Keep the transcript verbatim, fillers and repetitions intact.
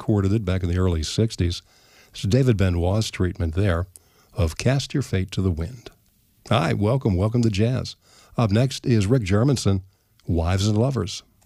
recorded it back in the early sixties. It's David Benoit's treatment there of Cast Your Fate to the Wind. Hi, welcome, welcome to jazz. Up next is Rick Germanson, Wives and Lovers.